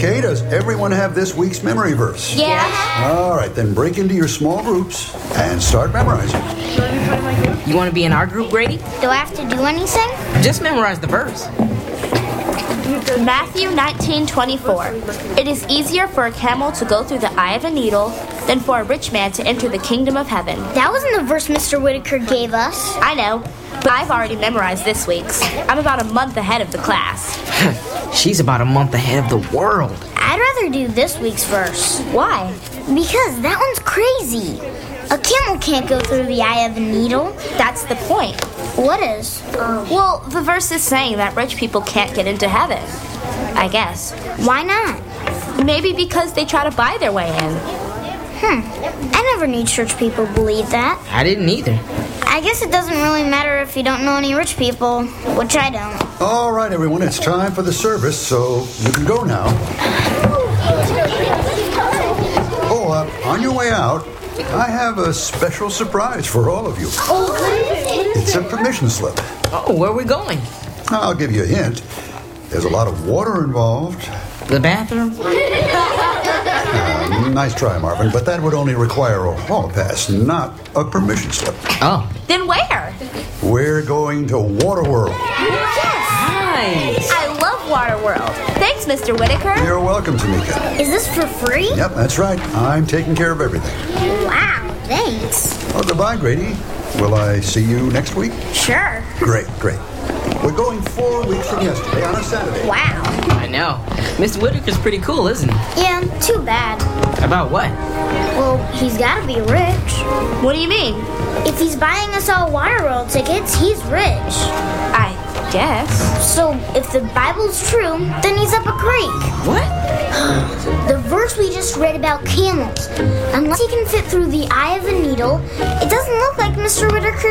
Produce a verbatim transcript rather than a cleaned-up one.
Okay, does everyone have this week's memory verse? Yeah. All right, then break into your small groups and start memorizing. You want to be in our group, Grady? Do I have to do anything? Just memorize the verse. Matthew nineteen twenty-four. It is easier for a camel to go through the eye of a needle than for a rich man to enter the kingdom of heaven. That wasn't the verse Mister Whitaker gave us. I know, but I've already memorized this week's. I'm about a month ahead of the class. She's about a month ahead of the world. I'd rather do this week's verse. Why? Because that one's crazy. A camel can't go through the eye of a needle. That's the point. What is? Well, the verse is saying that rich people can't get into heaven. I guess. Why not? Maybe because they try to buy their way in. Hmm. I never knew church people believe that. I didn't either. I guess it doesn't really matter if you don't know any rich people, which I don't. All right, everyone, it's time for the service, so you can go now. Oh, uh, on your way out, I have a special surprise for all of you. Oh, what is it? It's a permission slip. Oh, where are we going? I'll give you a hint. There's a lot of water involved. The bathroom? Uh, nice try, Marvin, but that would only require a hall pass, not a permission slip. Oh. Then where? We're going to Waterworld. Nice. I love Waterworld. Thanks, Mister Whitaker. You're welcome, Tamika. Is this for free? Yep, that's right. I'm taking care of everything. Wow, thanks. Oh, goodbye, Grady. Will I see you next week? Sure. Great, great. We're going four weeks from yesterday on a Saturday. Wow. I know. Mister Whitaker's pretty cool, isn't he? Yeah, too bad. About what? Well, he's gotta be rich. What do you mean? If he's buying us all Waterworld tickets, he's rich. I guess. So, if the Bible's true, then he's up a creek. What? The verse we just read about camels. Unless he can fit through the eye of a needle, it doesn't look like Mister Whitaker